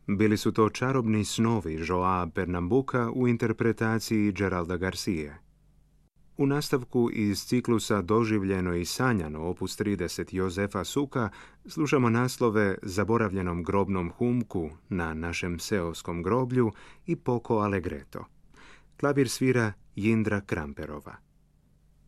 Bili su to čarobni snovi Joa Pernambuca u interpretaciji Geralda Garcije. U nastavku iz ciklusa Doživljeno i sanjano opus 30 Jozefa Suka slušamo naslove Zaboravljenom grobnom humku na našem seoskom groblju i Poco Allegretto. Klavir svira Jindra Kramperova.